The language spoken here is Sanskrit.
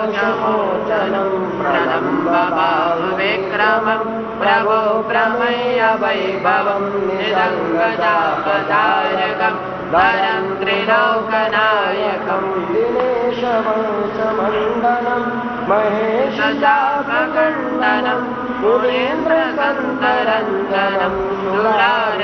मोचनं प्रलम्बबाहुविक्रमं प्रभो प्रमेय वैभवं निसङ्गजापदायकं वरं त्रिलोकनायकं दिनेशवंशमण्डनं महेशजापखण्डनं मुनीन्द्रसन्तरञ्जनं